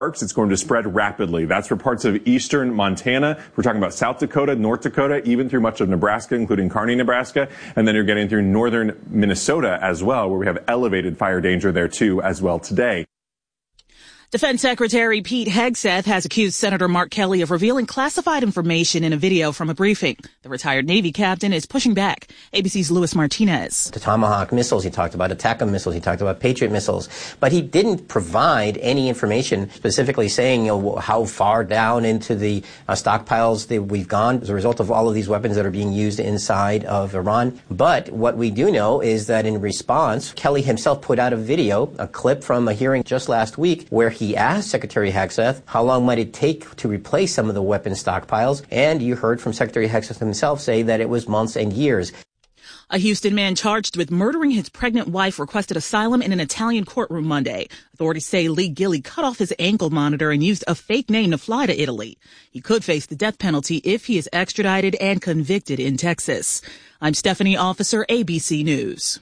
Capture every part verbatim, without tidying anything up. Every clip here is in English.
It's going to spread rapidly. That's for parts of eastern Montana. We're talking about South Dakota, North Dakota, even through much of Nebraska, including Kearney, Nebraska. And then you're getting through northern Minnesota as well, where we have elevated fire danger there too as well today. Defense Secretary Pete Hegseth has accused Senator Mark Kelly of revealing classified information in a video from a briefing. The retired Navy captain is pushing back. A B C's Luis Martinez. The Tomahawk missiles he talked about, ATACMS missiles, he talked about Patriot missiles, but he didn't provide any information specifically saying, you know, how far down into the uh, stockpiles that we've gone as a result of all of these weapons that are being used inside of Iran. But what we do know is that in response, Kelly himself put out a video, a clip from a hearing just last week, where he He asked Secretary Hegseth how long might it take to replace some of the weapon stockpiles, and you heard from Secretary Hegseth himself say that it was months and years. A Houston man charged with murdering his pregnant wife requested asylum in an Italian courtroom Monday. Authorities say Lee Gilly cut off his ankle monitor and used a fake name to fly to Italy. He could face the death penalty if he is extradited and convicted in Texas. I'm Stephanie Officer, A B C News.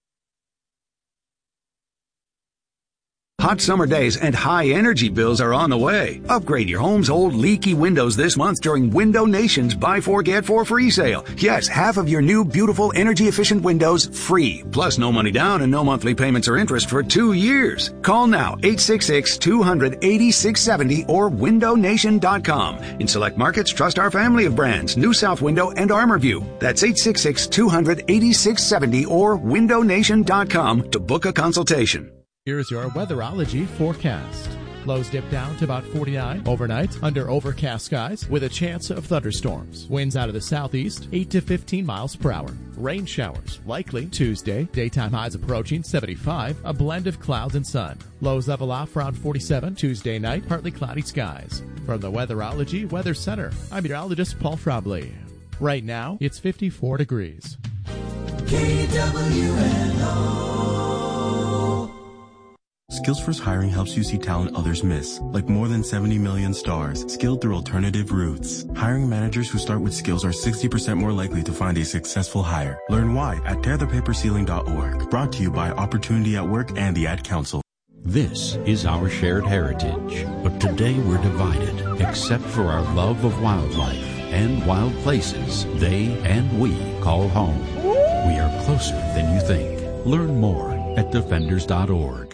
Hot summer days and high energy bills are on the way. Upgrade your home's old leaky windows this month during Window Nation's Buy Four Get Four free sale. Yes, half of your new beautiful energy efficient windows free. Plus no money down and no monthly payments or interest for two years. Call now eight six six, two hundred, eighty-six seventy or window nation dot com. In select markets, trust our family of brands, New South Window and ArmorView. That's eight six six, two hundred, eighty-six seventy or window nation dot com to book a consultation. Here's your weatherology forecast. Lows dip down to about forty-nine overnight under overcast skies with a chance of thunderstorms. Winds out of the southeast, eight to fifteen miles per hour. Rain showers likely Tuesday. Daytime highs approaching seventy-five, a blend of clouds and sun. Lows level off around forty-seven Tuesday night, partly cloudy skies. From the Weatherology Weather Center, I'm meteorologist Paul Frobley. Right now, it's fifty-four degrees. K W N O. SkillsFirst Hiring helps you see talent others miss, like more than seventy million stars, skilled through alternative routes. Hiring managers who start with skills are sixty percent more likely to find a successful hire. Learn why at tear the paper ceiling dot org. Brought to you by Opportunity at Work and the Ad Council. This is our shared heritage, but today we're divided, except for our love of wildlife and wild places they and we call home. We are closer than you think. Learn more at defenders dot org.